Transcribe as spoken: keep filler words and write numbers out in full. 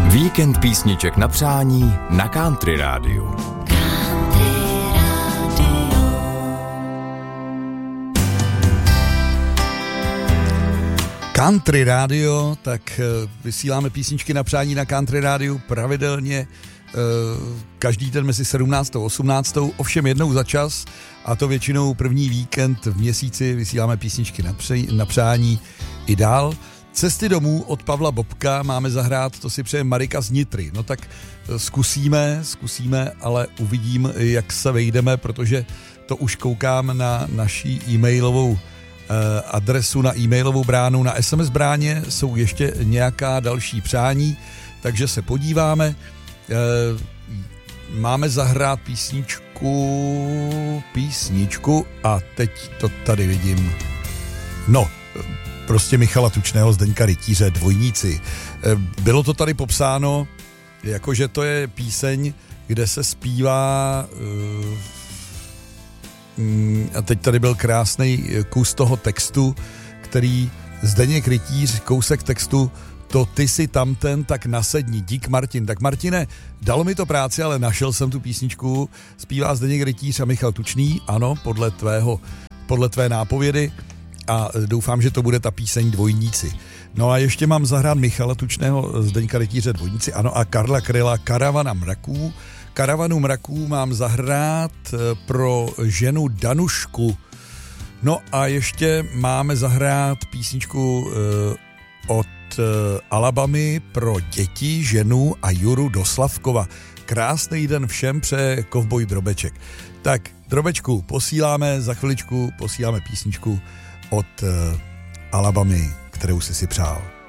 Víkend písniček na přání na Country Rádiu. Country Radio, tak vysíláme písničky na přání na Country Rádiu pravidelně každý den mezi sedmnáctou a osmnáctou, ovšem jednou za čas, a to většinou první víkend v měsíci vysíláme písničky na, pře- na přání i dál. Cesty domů od Pavla Bobka máme zahrát, to si přeje Marika z Nitry. No tak zkusíme, zkusíme, ale uvidím, jak se vejdeme, protože to už koukám na naší e-mailovou adresu, na e-mailovou bránu, na es em es bráně jsou ještě nějaká další přání, takže se podíváme. Máme zahrát písničku, písničku a teď to tady vidím. No, prostě Michala Tučného, Zdeňka Rytíře, Dvojníci. Bylo to tady popsáno, jakože to je píseň, kde se zpívá, a teď tady byl krásný kus toho textu, který Zdeněk Rytíř, kousek textu, to ty si tamten, tak nasedni, dík Martin. Tak Martine, dalo mi to práci, ale našel jsem tu písničku, zpívá Zdeněk Rytíř a Michal Tučný, ano, podle tvého, podle tvé nápovědy, a doufám, že to bude ta píseň Dvojníci. No a ještě mám zahrát Michala Tučného, Zdeňka Rytíře, Dvojníci, ano, a Karla Kryla, Karavana mraků. Karavanu mraků mám zahrát pro ženu Danušku. No a ještě máme zahrát písničku od Alabamy pro děti, ženu a Juru Doslavkova. Krásný den všem přeje kovboj Drobeček. Tak, Drobečku, posíláme za chviličku, posíláme písničku od Alabamy, kterou jsi si přál.